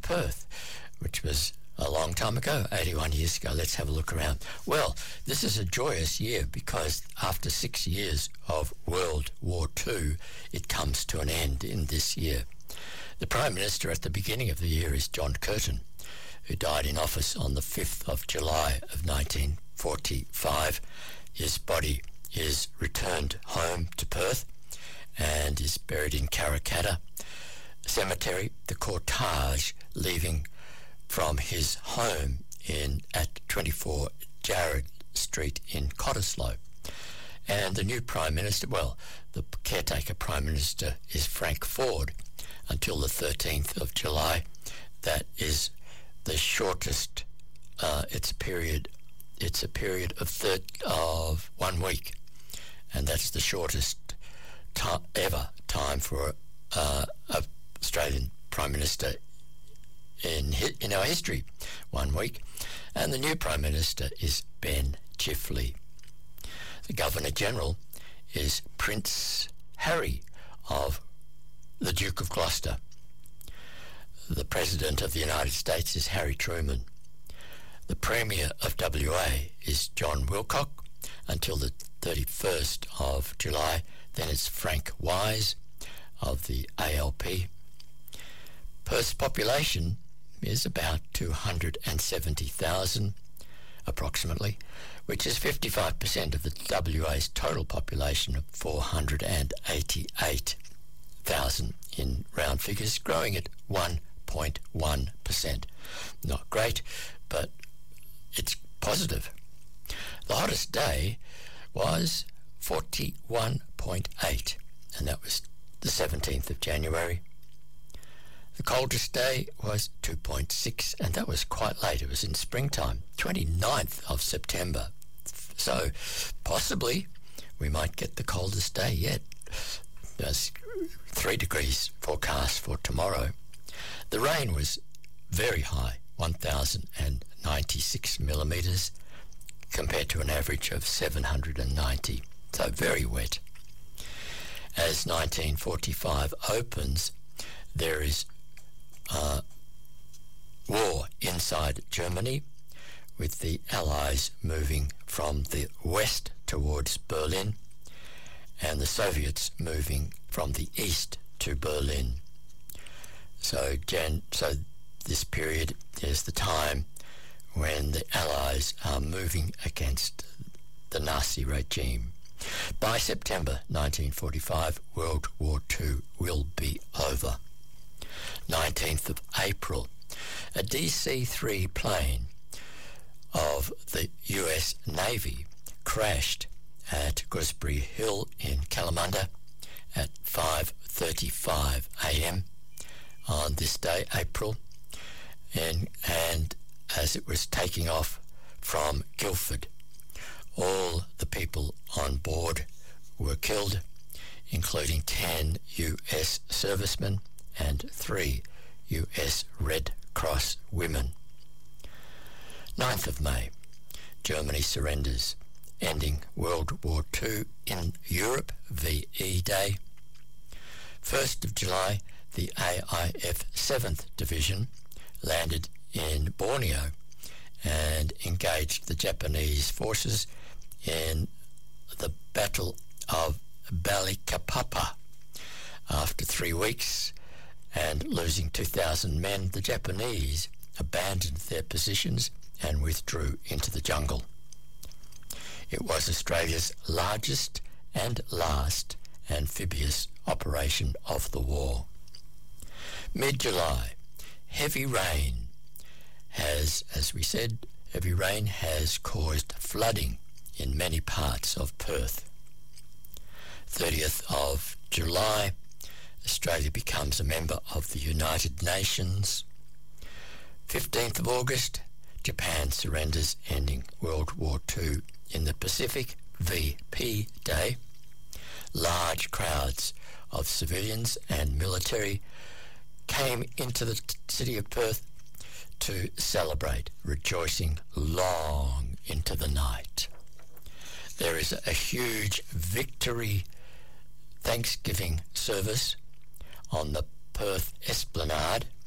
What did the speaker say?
Perth, which was a long time ago, 81 years ago. Let's have a look around. Well, this is a joyous year because after 6 years of World War II, it comes to an end in this year. The Prime Minister at the beginning of the year is John Curtin, who died in office on the 5th of July of 1945. His body is returned home to Perth and is buried in Karrakatta Cemetery. The cortege leaving from his home at 24 Jarrad Street in Cottesloe. And the new Prime Minister, the caretaker Prime Minister is Frank Ford until the 13th of July. That is the shortest, it's a period of 1 week, and that's the shortest time for a Australian Prime Minister in our history, 1 week. And the new Prime Minister is Ben Chifley. The Governor General is Prince Harry of the Duke of Gloucester. The President of the United States is Harry Truman. The Premier of WA is John Wilcock until the 31st of July. Then it's Frank Wise of the ALP. Perth's population is about 270,000 approximately, which is 55% of the WA's total population of 488,000 in round figures, growing at 1.1%. Not great, but it's positive. The hottest day was 41.8, and that was the 17th of January. The coldest day was 2.6, and that was quite late. It was in springtime, 29th of September. So possibly we might get the coldest day yet. There's 3 degrees forecast for tomorrow. The rain was very high, 1,096 millimetres, compared to an average of 790. So very wet. As 1945 opens, there is war inside Germany, with the Allies moving from the west towards Berlin and the Soviets moving from the east to Berlin. So this period is the time when the Allies are moving against the Nazi regime. By September 1945, World War II will be over. 19th of April, a DC-3 plane of the US Navy crashed at Gooseberry Hill in Kalamunda at 5:35 a.m. on this day, April, and as it was taking off from Guildford. All the people on board were killed, including 10 US servicemen and 3 US Red Cross women. 9th of May, Germany surrenders, ending World War II in Europe, VE Day. 1st of July, the AIF 7th Division landed in Borneo and engaged the Japanese forces in the Battle of Balikpapan. After 3 weeks and losing 2,000 men, the Japanese abandoned their positions and withdrew into the jungle. It was Australia's largest and last amphibious operation of the war. Mid-July, heavy rain has caused flooding in many parts of Perth. 30th of July, Australia becomes a member of the United Nations. 15th of August, Japan surrenders, ending World War II in the Pacific, VP Day. Large crowds of civilians and military came into the city of Perth to celebrate, rejoicing long into the night. There is a huge victory Thanksgiving service on the Perth Esplanade